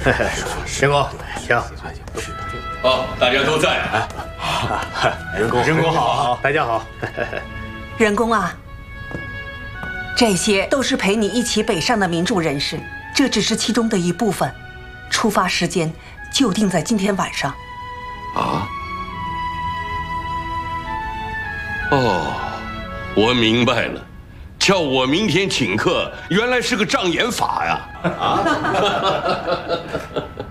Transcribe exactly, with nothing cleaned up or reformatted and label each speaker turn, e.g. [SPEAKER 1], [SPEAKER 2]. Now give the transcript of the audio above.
[SPEAKER 1] 任公，请。
[SPEAKER 2] 哦，大家都在。
[SPEAKER 1] 任公，任公好，大家好。
[SPEAKER 3] 任公啊，这些都是陪你一起北上的名著人士，这只是其中的一部分。出发时间就定在今天晚上。
[SPEAKER 2] 啊？哦，我明白了。 叫我明天请客，原来是个障眼法呀！啊！